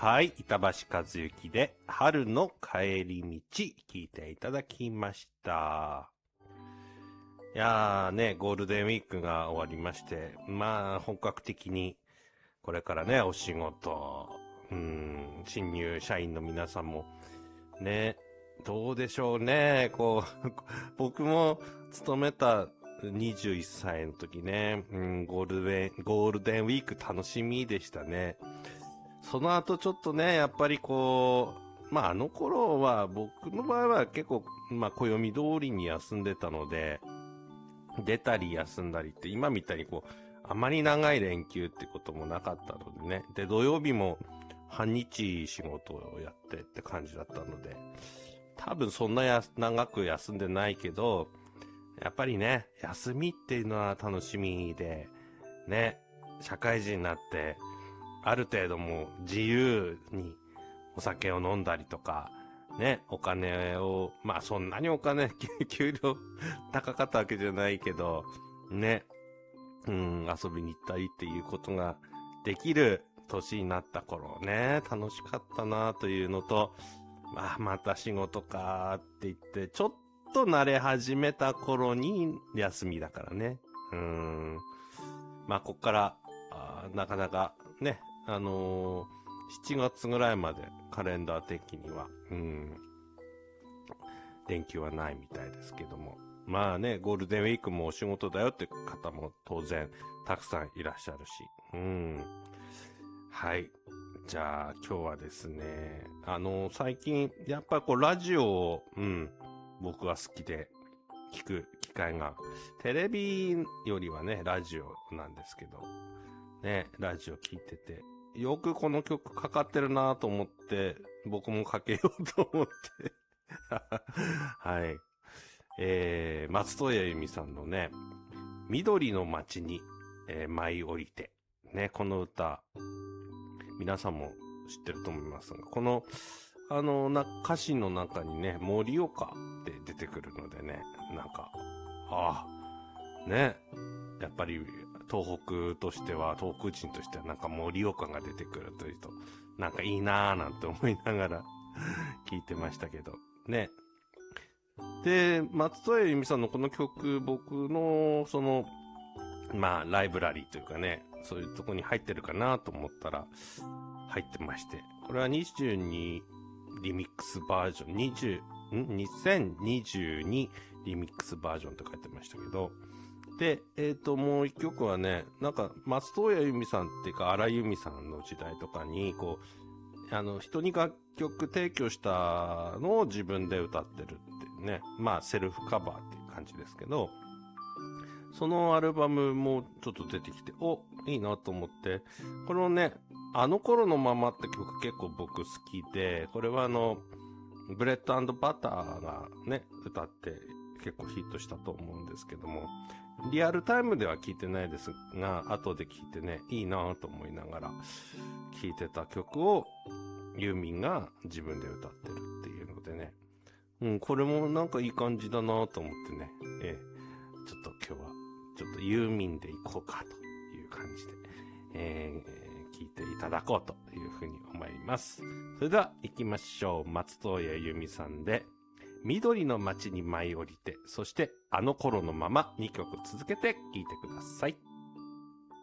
はい、板橋和之で春の帰り道聞いていただきました。いやーね、ゴールデンウィークが終わりまして、まあ本格的にこれからね、お仕事、新入社員の皆さんもね、どうでしょうね、僕も勤めた21歳の時ね、ゴールデンウィーク楽しみでしたね。その後ちょっとね、やっぱりあの頃は僕の場合は結構、暦通りに休んでたので、出たり休んだりって今みたいにあまり長い連休ってこともなかったのでね。で、土曜日も半日仕事をやってって感じだったので、多分そんな長く休んでないけど、やっぱりね、休みっていうのは楽しみで、ね、社会人になって、ある程度もう自由にお酒を飲んだりとか、ね、お金を、そんなに給料高かったわけじゃないけど、ね、遊びに行ったりっていうことができる年になった頃ね、楽しかったなというのと、また仕事かって言って、ちょっと慣れ始めた頃に休みだからね。こっから、なかなかね、7月ぐらいまでカレンダー的には、連休はないみたいですけども。まあね、ゴールデンウィークもお仕事だよって方も当然たくさんいらっしゃるし。はい。じゃあ今日はですね、最近やっぱりラジオを、僕は好きで聞く機会が、テレビよりはね、ラジオなんですけど、ね、ラジオ聞いてて、よくこの曲かかってるなと思って、僕もかけようと思って。はい。松任谷由実さんのね、緑の街に、舞い降りて。ね、この歌、皆さんも知ってると思いますが、この、歌詞の中にね、盛岡って出てくるのでね、ね、やっぱり東北としては、東北人としては盛岡が出てくるというと、いいなーなんて思いながら聞いてましたけど、ね。で、松任谷由実さんのこの曲、僕の、ライブラリーというかね、そういうとこに入ってるかなと思ったら、入ってまして。これは22リミックスバージョン、2022リミックスバージョンって書いてましたけど、で、もう一曲はね、松任谷由実さんっていうか、荒井由実さんの時代とかに、人に楽曲提供したのを自分で歌ってるっていうね。セルフカバーっていう感じですけど、そのアルバムもちょっと出てきて、いいなと思って、このね、あの頃のままって曲結構僕好きで、これはブレッド&バターがね、歌って結構ヒットしたと思うんですけども、リアルタイムでは聴いてないですが、後で聴いてね、いいなと思いながら聴いてた曲をユーミンが自分で歌ってるっていうのでね、これもいい感じだなと思ってね、ちょっと今日はちょっとユーミンでいこうかという感じで、聞いていただこうというふうに思います。それでは行きましょう。松任谷由実さんで緑の街に舞い降りて、そしてあの頃のまま2曲続けて聴いてください。